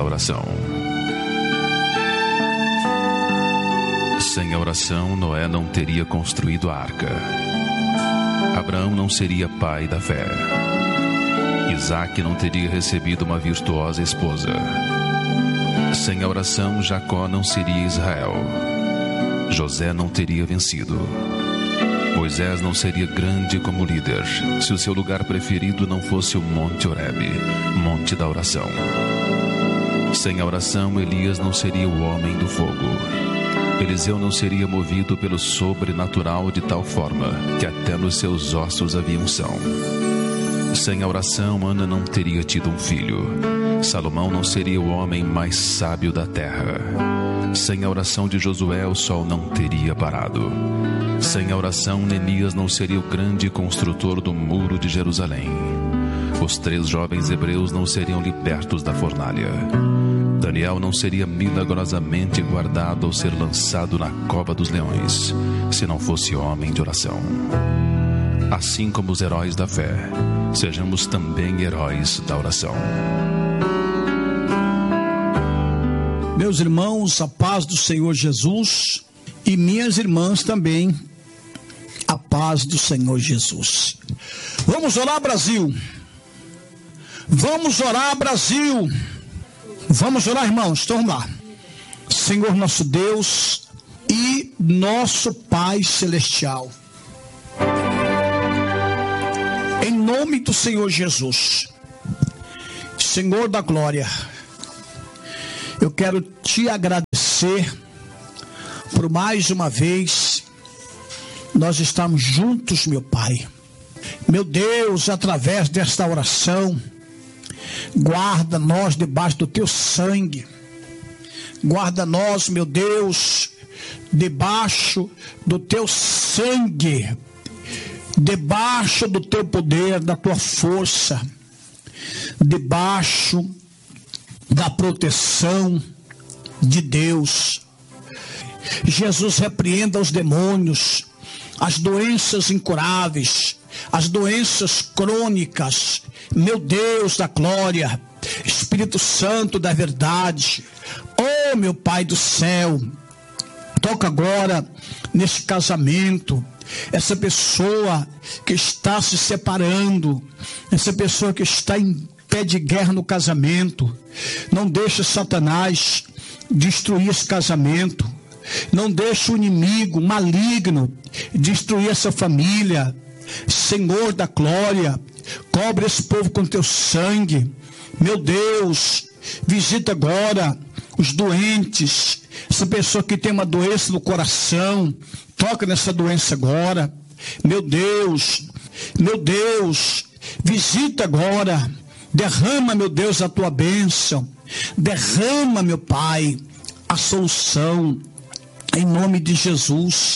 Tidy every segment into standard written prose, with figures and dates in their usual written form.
da oração. Sem a oração, Noé não teria construído a arca. Abraão não seria pai da fé. Isaac não teria recebido uma virtuosa esposa. Sem a oração, Jacó não seria Israel. José não teria vencido. Moisés não seria grande como líder se o seu lugar preferido não fosse o Monte Horebe, monte da oração. Sem a oração, Elias não seria o homem do fogo. Eliseu não seria movido pelo sobrenatural de tal forma que até nos seus ossos havia unção. Sem a oração, Ana não teria tido um filho. Salomão não seria o homem mais sábio da terra. Sem a oração de Josué, o sol não teria parado. Sem a oração, Neemias não seria o grande construtor do muro de Jerusalém. Os 3 jovens hebreus não seriam libertos da fornalha. Daniel não seria milagrosamente guardado ao ser lançado na cova dos leões, se não fosse homem de oração. Assim como os heróis da fé, sejamos também heróis da oração. Meus irmãos, a paz do Senhor Jesus, e minhas irmãs também, a paz do Senhor Jesus. Vamos orar, Brasil. Vamos orar, Brasil. Vamos orar, irmãos. Então vamos lá. Senhor nosso Deus e nosso Pai Celestial, em nome do Senhor Jesus, Senhor da glória, eu quero te agradecer por mais uma vez nós estamos juntos, meu Pai. Meu Deus, através desta oração, guarda nós debaixo do teu sangue. Guarda nós, meu Deus, debaixo do teu sangue, debaixo do teu poder, da tua força, debaixo da proteção de Deus. Jesus, repreenda os demônios, as doenças incuráveis, as doenças crônicas. Meu Deus da glória, Espírito Santo da verdade, oh meu Pai do céu, toca agora nesse casamento, essa pessoa que está se separando, essa pessoa que está em pé de guerra no casamento. Não deixe Satanás destruir esse casamento, não deixe o inimigo maligno destruir essa família. Senhor da glória, cobre esse povo com teu sangue. Meu Deus, visita agora os doentes, essa pessoa que tem uma doença no coração, toca nessa doença agora. Meu Deus, visita agora, derrama, meu Deus, a tua bênção, derrama, meu Pai, a solução, em nome de Jesus,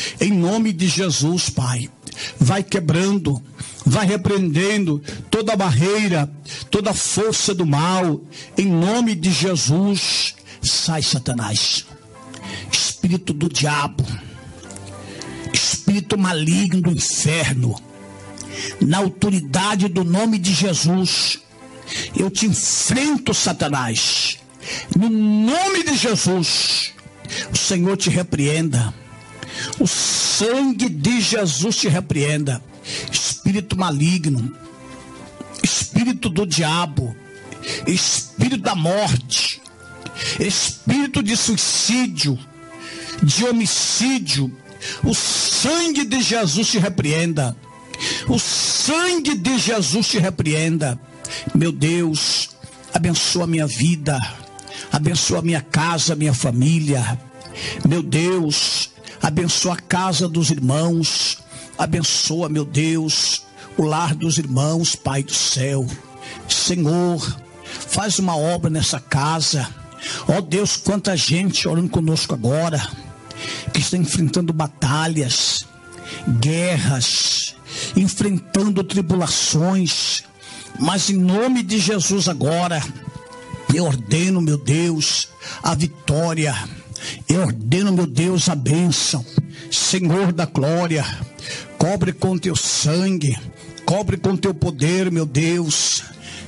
Pai. Vai quebrando, vai repreendendo toda barreira, toda força do mal, em nome de Jesus. Sai, Satanás, espírito do diabo, espírito maligno do inferno, na autoridade do nome de Jesus, eu te enfrento, Satanás, no nome de Jesus. O Senhor te repreenda, o sangue de Jesus te repreenda, espírito maligno, espírito do diabo, espírito da morte, espírito de suicídio, de homicídio. O sangue de Jesus te repreenda, o sangue de Jesus te repreenda. Meu Deus, abençoa a minha vida, abençoa a minha casa, a minha família. Meu Deus, abençoa a casa dos irmãos, abençoa, meu Deus, o lar dos irmãos, Pai do céu. Senhor, faz uma obra nessa casa. Ó Deus, quanta gente orando conosco agora, que está enfrentando batalhas, guerras, enfrentando tribulações, mas em nome de Jesus agora, eu ordeno, meu Deus, a vitória. Eu ordeno, meu Deus, a bênção. Senhor da glória, cobre com teu sangue, cobre com teu poder, meu Deus.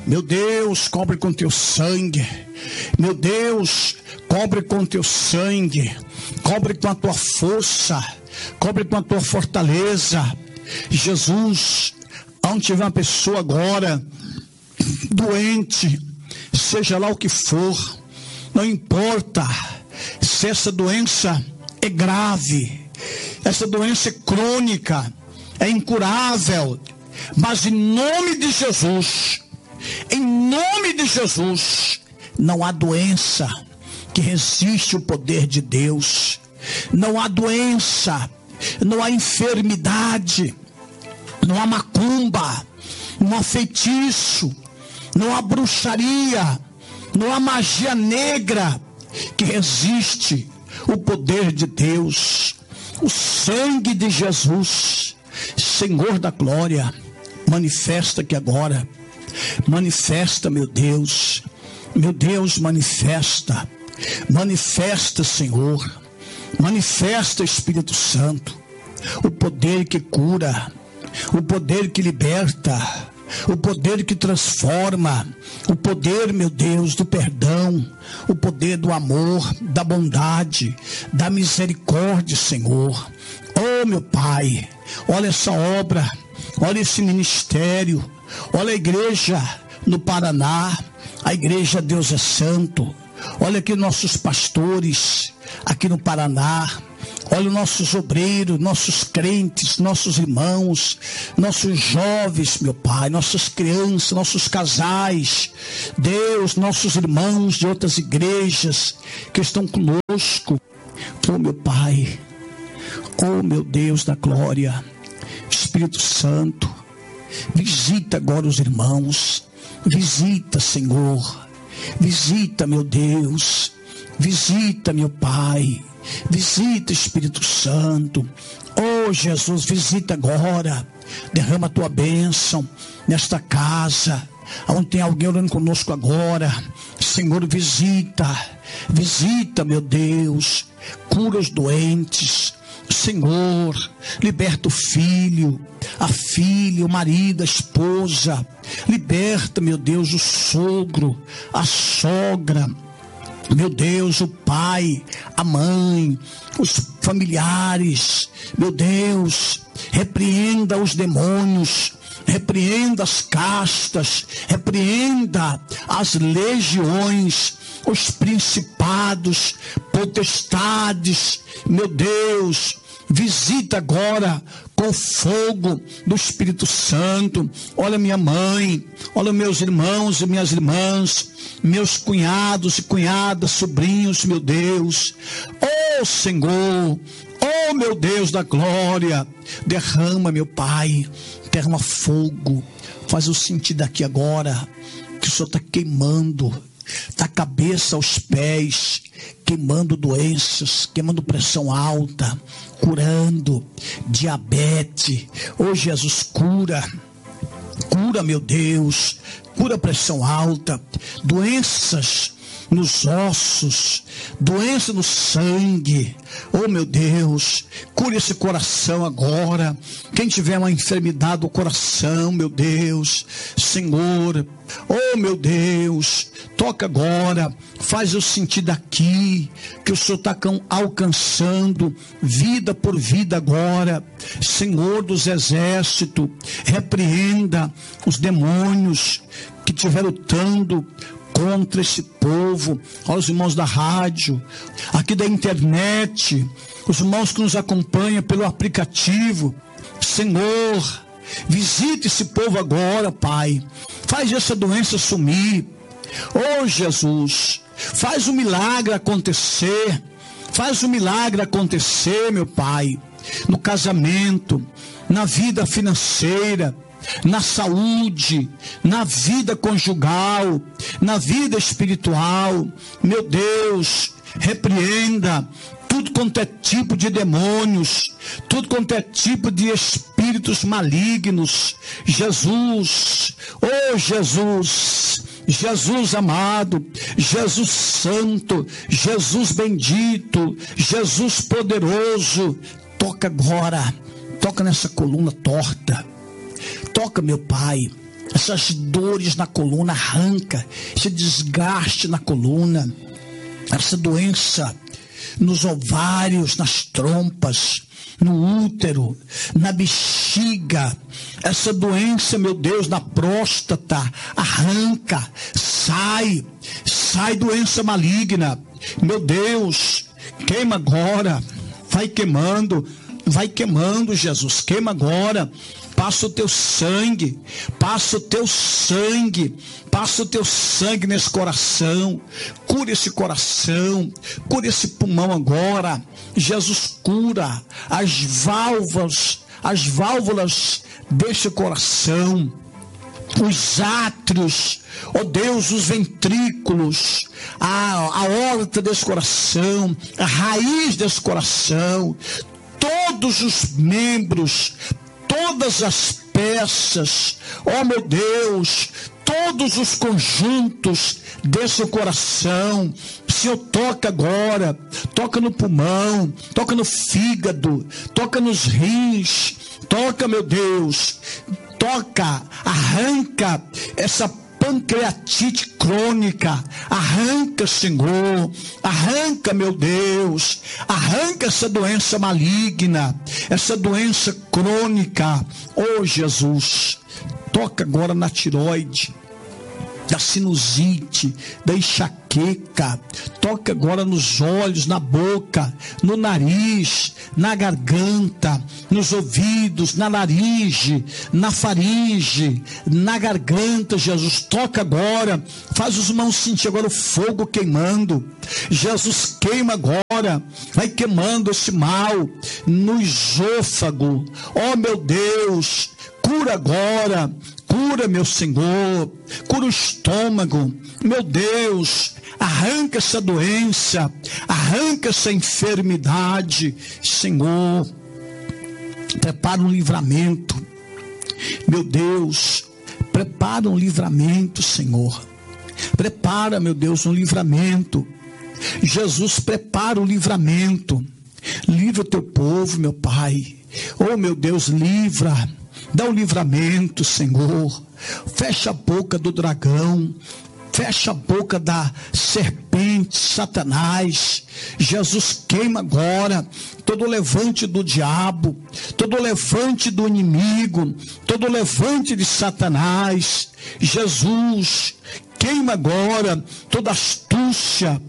Meu Deus, cobre com teu sangue. Meu Deus, cobre com teu sangue. Cobre com a tua força. Cobre com a tua fortaleza. Jesus, onde tiver uma pessoa agora doente, seja lá o que for, não importa se essa doença é grave, essa doença é crônica, é incurável, mas em nome de Jesus, não há doença que resiste o poder de Deus. Não há doença, não há enfermidade, não há macumba, não há feitiço, não há bruxaria, não há magia negra que resiste o poder de Deus. O sangue de Jesus, Senhor da glória, manifesta aqui agora. Manifesta, meu Deus, manifesta. Manifesta, Senhor. Manifesta, Espírito Santo, o poder que cura, o poder que liberta, o poder que transforma, o poder, meu Deus, do perdão, o poder do amor, da bondade, da misericórdia, Senhor. Oh, meu Pai, olha essa obra, olha esse ministério, olha a igreja no Paraná, a igreja Deus é Santo. Olha aqui nossos pastores aqui no Paraná. Olha os nossos obreiros, nossos crentes, nossos irmãos, nossos jovens, meu Pai, nossas crianças, nossos casais. Deus, nossos irmãos de outras igrejas que estão conosco. Oh, meu Pai, oh, meu Deus da glória, Espírito Santo, visita agora os irmãos. Visita, Senhor. Visita, meu Deus. Visita, meu Pai. Visita, Espírito Santo. Oh, Jesus, visita agora. Derrama a tua bênção nesta casa, onde tem alguém orando conosco agora. Senhor, visita. Visita, meu Deus. Cura os doentes. Senhor, liberta o filho, a filha, o marido, a esposa. Liberta, meu Deus, o sogro, a sogra. Meu Deus, o pai, a mãe, os familiares. Meu Deus, repreenda os demônios, repreenda as castas, repreenda as legiões, os principados, potestades. Meu Deus, visita agora com fogo do Espírito Santo. Olha minha mãe, olha meus irmãos e minhas irmãs, meus cunhados e cunhadas, sobrinhos, meu Deus. Oh, Senhor, oh, meu Deus da glória, derrama, meu Pai, derrama fogo. Faz eu sentir daqui agora que o Senhor está queimando da cabeça aos pés, queimando doenças, queimando pressão alta, curando diabetes. Oh, Jesus, cura, meu Deus, cura a pressão alta, doenças nos ossos, doença no sangue. Oh, meu Deus, cure esse coração agora. Quem tiver uma enfermidade do coração, meu Deus, Senhor, oh, meu Deus, toca agora, faz eu sentir daqui que o Senhor está alcançando vida por vida agora. Senhor dos exércitos, repreenda os demônios que estiveram lutando contra esse povo. Olha os irmãos da rádio, aqui da internet, os irmãos que nos acompanham pelo aplicativo. Senhor, visite esse povo agora, Pai. Faz essa doença sumir. Oh, Jesus, faz o milagre acontecer. Faz o milagre acontecer, meu Pai, no casamento, na vida financeira, na saúde, na vida conjugal, na vida espiritual. Meu Deus, repreenda tudo quanto é tipo de demônios, tudo quanto é tipo de espíritos malignos. Jesus, oh Jesus, Jesus amado, Jesus santo, Jesus bendito, Jesus poderoso, toca agora, toca nessa coluna torta. Toca, meu Pai, essas dores na coluna, arranca esse desgaste na coluna, essa doença nos ovários, nas trompas, no útero, na bexiga, essa doença, meu Deus, na próstata, arranca, sai doença maligna, meu Deus, queima agora, vai queimando, Jesus, queima agora, passa o teu sangue nesse coração, cura esse coração, cura esse pulmão agora, Jesus, cura as válvulas deste coração, os átrios, ó Deus, os ventrículos, a aorta desse coração, a raiz desse coração, todos os membros, todas as peças, ó meu Deus, todos os conjuntos desse coração. Senhor, toca agora, toca no pulmão, toca no fígado, toca nos rins, toca, meu Deus, toca, arranca essa pancreatite crônica, arranca, Senhor, arranca, meu Deus, arranca essa doença maligna, essa doença crônica, oh Jesus, toca agora na tireoide, da sinusite, da enxaqueca, toca agora nos olhos, na boca, no nariz, na garganta, nos ouvidos, na laringe, na faringe, na garganta, Jesus, toca agora, faz os irmãos sentir agora o fogo queimando, Jesus, queima agora, vai queimando esse mal no esôfago, ó meu Deus, cura agora, cura, meu Senhor, cura o estômago, meu Deus, arranca essa doença, arranca essa enfermidade, Senhor, prepara um livramento, meu Deus, prepara um livramento, Senhor, prepara, meu Deus, um livramento, Jesus, prepara o livramento, livra o teu povo, meu Pai, oh meu Deus, livra, dá um livramento, Senhor, fecha a boca do dragão, fecha a boca da serpente, Satanás, Jesus, queima agora todo levante do diabo, todo levante do inimigo, todo levante de Satanás, Jesus, queima agora toda astúcia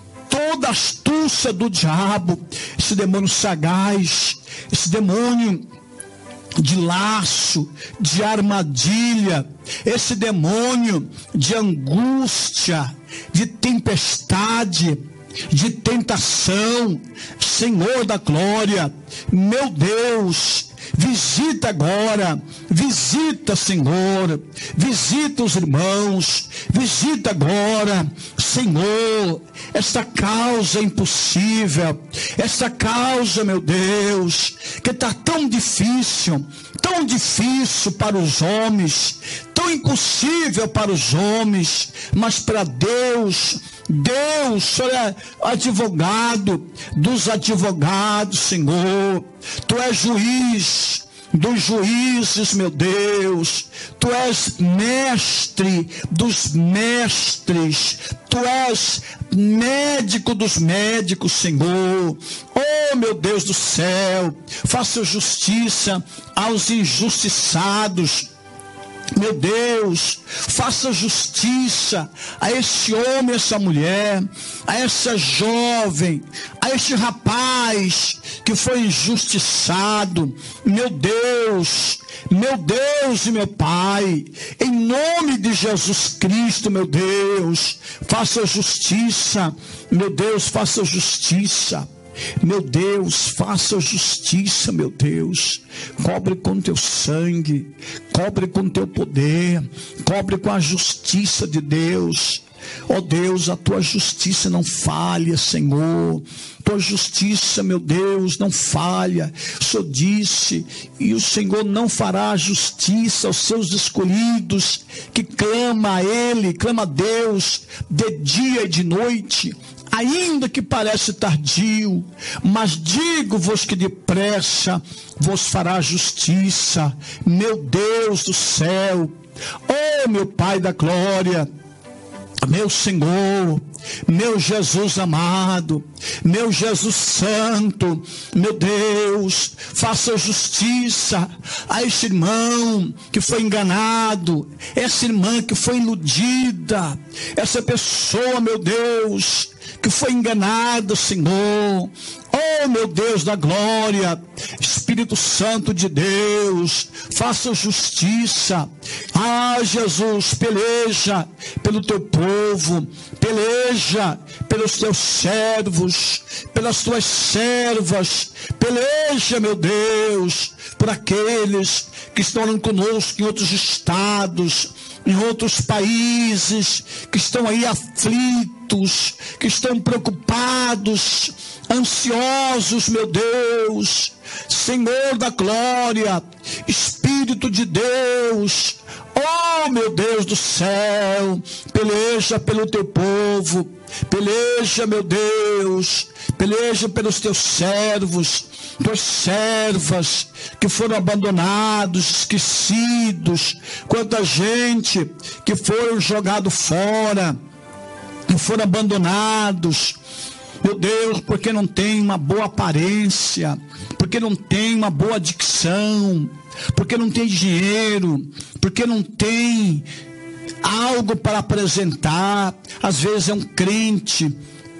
do diabo, esse demônio sagaz, esse demônio de laço, de armadilha, esse demônio de angústia, de tempestade, de tentação, Senhor da glória, meu Deus, visita agora, visita, Senhor, visita os irmãos, visita agora, Senhor, esta causa impossível, esta causa, meu Deus, que está tão difícil para os homens, tão impossível para os homens, mas para Deus, o Senhor é advogado dos advogados, Senhor, Tu és juiz dos juízes, meu Deus, Tu és mestre dos mestres, Tu és médico dos médicos, Senhor, oh meu Deus do céu, faça justiça aos injustiçados, meu Deus, faça justiça a esse homem, essa mulher, a essa jovem, a este rapaz que foi injustiçado, meu Deus e meu Pai, em nome de Jesus Cristo, meu Deus, faça justiça, meu Deus, faça justiça. Meu Deus, faça justiça, meu Deus, cobre com teu sangue, cobre com teu poder, cobre com a justiça de Deus, ó Deus, a tua justiça não falha, Senhor, tua justiça, meu Deus, não falha, o Senhor disse, e o Senhor não fará justiça aos seus escolhidos, que clama a Ele, clama a Deus, de dia e de noite, ainda que parece tardio, mas digo-vos que depressa vos fará justiça, meu Deus do céu, Oh, meu Pai da glória, meu Senhor, meu Jesus amado, meu Jesus santo, meu Deus, faça justiça a este irmão que foi enganado, essa irmã que foi iludida, essa pessoa, meu Deus, que foi enganada, Senhor. Oh, meu Deus da glória, Espírito Santo de Deus, faça justiça. Ah, Jesus, peleja pelo teu povo, peleja pelos teus servos, pelas tuas servas, peleja, meu Deus, por aqueles que estão orando conosco em outros estados, em outros países, que estão aí aflitos, que estão preocupados, ansiosos, meu Deus. Senhor da glória, Espírito de Deus, oh, meu Deus do céu, peleja pelo teu povo, peleja, meu Deus, peleja pelos teus servos, tuas servas que foram abandonados, esquecidos, quanta gente que foram jogados fora, que foram abandonados, meu Deus, porque não tem uma boa aparência, porque não tem uma boa dicção, porque não tem dinheiro, porque não tem algo para apresentar. Às vezes é um crente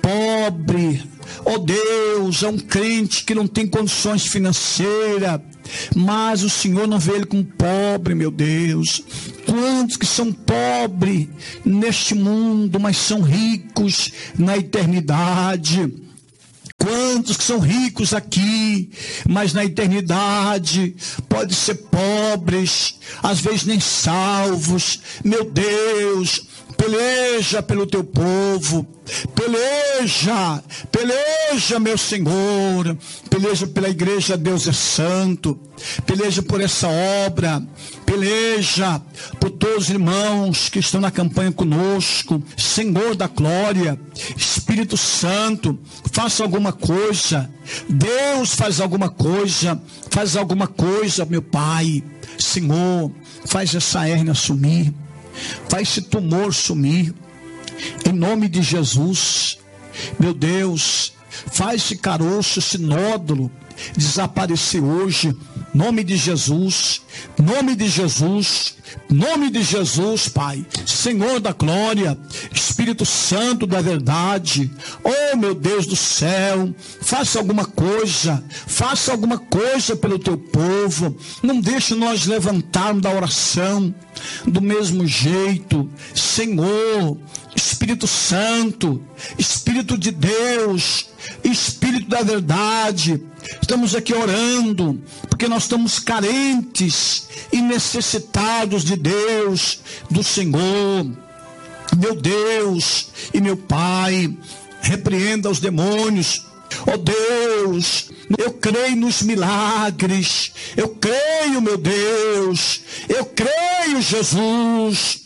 pobre, oh Deus, é um crente que não tem condições financeiras, mas o Senhor não vê ele como pobre, meu Deus. Quantos que são pobres neste mundo, mas são ricos na eternidade? Quantos que são ricos aqui, mas na eternidade podem ser pobres, às vezes nem salvos. Meu Deus, peleja pelo teu povo, peleja, peleja, meu Senhor, peleja pela igreja Deus é Santo, peleja por essa obra, peleja por todos os irmãos que estão na campanha conosco. Senhor da glória, Espírito Santo, faça alguma coisa. Deus, faz alguma coisa, meu Pai. Senhor, faz essa hérnia sumir, faz esse tumor sumir, em nome de Jesus. Meu Deus, faz esse caroço, esse nódulo desaparecer hoje, nome de Jesus, nome de Jesus, nome de Jesus, Pai. Senhor da glória, Espírito Santo da verdade, oh meu Deus do céu, faça alguma coisa pelo teu povo. Não deixe nós levantarmos da oração do mesmo jeito. Senhor, Espírito Santo, Espírito de Deus, Espírito da verdade, estamos aqui orando, porque nós estamos carentes e necessitados de Deus, do Senhor. Meu Deus e meu Pai, repreenda os demônios. Oh Deus, eu creio nos milagres, eu creio, meu Deus, eu creio, Jesus.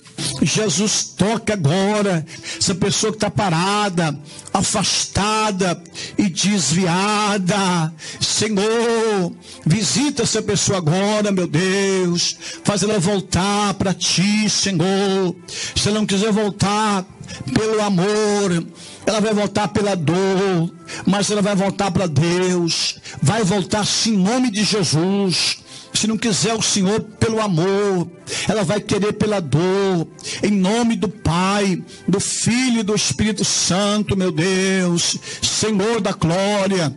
Jesus, toca agora essa pessoa que está parada, afastada e desviada. Senhor, visita essa pessoa agora, meu Deus, faz ela voltar para ti, Senhor. Se ela não quiser voltar pelo amor, ela vai voltar pela dor, mas ela vai voltar para Deus, vai voltar sim, em nome de Jesus. Se não quiser o Senhor pelo amor, ela vai querer pela dor, em nome do Pai, do Filho e do Espírito Santo, meu Deus. Senhor da glória,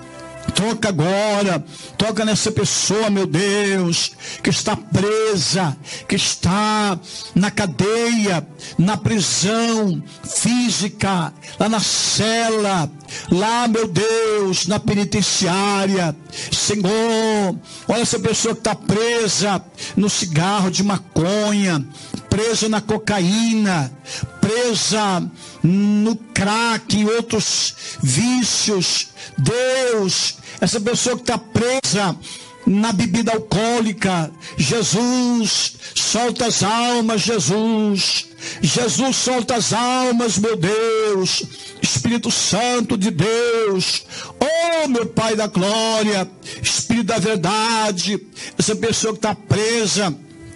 toca agora, toca nessa pessoa, meu Deus, que está presa, que está na cadeia, na prisão física, lá na cela, lá, meu Deus, na penitenciária. Senhor, olha essa pessoa que está presa no cigarro de maconha, presa na cocaína, presa no crack e outros vícios. Deus, essa pessoa que está presa na bebida alcoólica, Jesus, solta as almas, Jesus, solta as almas, meu Deus, Espírito Santo de Deus, oh meu Pai da glória, Espírito da verdade, essa pessoa que está presa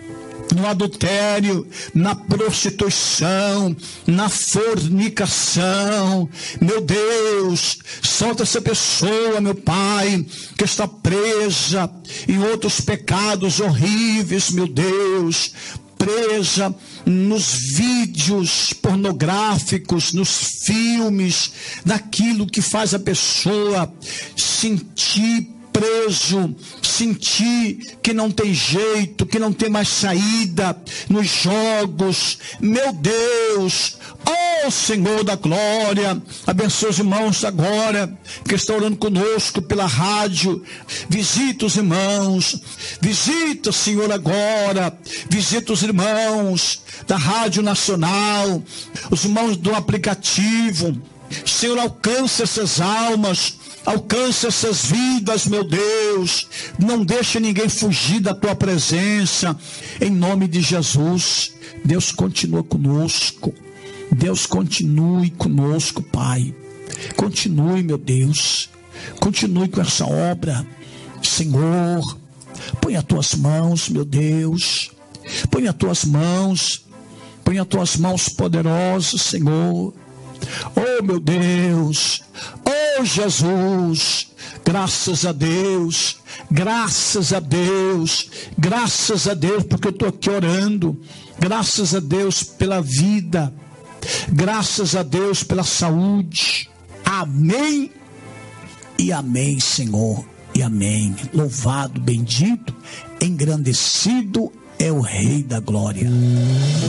no adultério, na prostituição, na fornicação. Meu Deus, solta essa pessoa, meu Pai, que está presa em outros pecados horríveis, meu Deus, presa nos vídeos pornográficos, nos filmes, naquilo que faz a pessoa sentir preso, sentir que não tem jeito, que não tem mais saída, nos jogos. Meu Deus, ó Senhor da glória, abençoa os irmãos agora que estão orando conosco pela rádio. Visita os irmãos, visita, Senhor, agora, visita os irmãos da Rádio Nacional, os irmãos do aplicativo. Senhor, alcança essas almas, alcança essas vidas, meu Deus. Não deixe ninguém fugir da tua presença, em nome de Jesus. Deus continua conosco, Deus continue conosco, Pai. Continue, meu Deus, continue com essa obra, Senhor. Põe as tuas mãos, meu Deus, põe as tuas mãos poderosas, Senhor. Oh, meu Deus, oh, Jesus, graças a Deus, graças a Deus, graças a Deus, porque eu estou aqui orando, graças a Deus pela vida, graças a Deus pela saúde. Amém e amém, Senhor, e amém. Louvado, bendito, engrandecido é o Rei da Glória.